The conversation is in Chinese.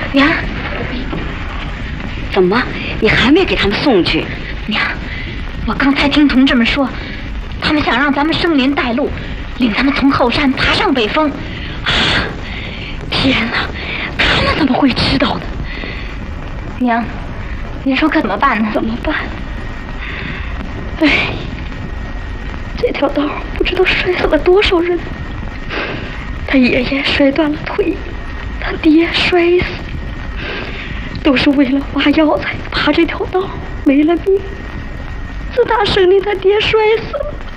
娘， 怎么，你还没给他们送去？ 娘，我刚才听同志们说，他们想让咱们生林带路，领咱们从后山爬上北峰。 啊！天哪，他们怎么会知道呢？ 娘，您说可怎么办呢？ 怎么办？哎，这条道不知道摔死了多少人。他爷爷摔断了腿，他爹摔死，都是为了挖药材爬这条道，没了命。自打生林他爹摔死了，